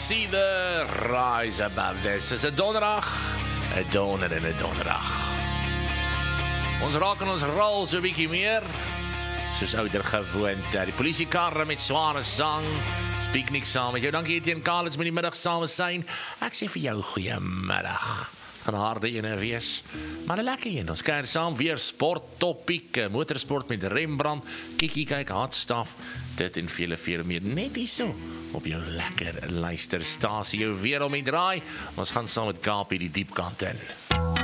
see the rise above this. Is 'n donderdag, 'n donder en 'n donderdag. Ons raak in ons rol so 'n bietjie meer, soos ouder gewoond. Die polisiekarre met sware sang, speak niks saam met jou. Dankie Etienne Kalitz met die middag saam zijn. Ek sê vir jou goeiemiddag. Gaan harde ene wees, maar 'n lekker een. Ons kyk saam weer sport topiek, motorsport met Rembrandt, kikkie kyk, hartstaf, dit en vele meer, net hierso op jou lekker luisterstasie, jou weer om die draai. Ons gaan saam met Kaapie die diepkant in.